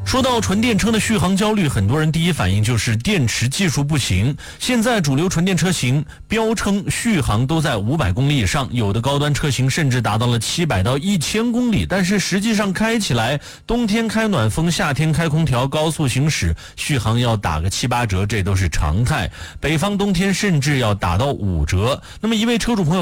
说到纯电车的续航焦虑，很多人第一反应就是电池技术不行。现在主流纯电车型标称续航都在500公里以上，有的高端车型甚至达到了700到1000公里，但是实际上开起来，冬天开暖风，夏天开空调，高速行驶，续航要打个7、8折，这都是常态。北方冬天甚至要打到5折。那么一位车主朋友